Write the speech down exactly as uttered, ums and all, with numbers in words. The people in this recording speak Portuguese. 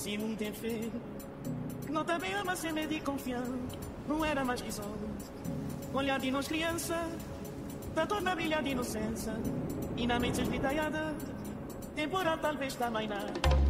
Se não tem fé, não também ama ser medo e confiança. Não era mais que só olhar de nós criança, da torna brilhar de inocência. E na mente esbritaiada, temporal talvez também nada.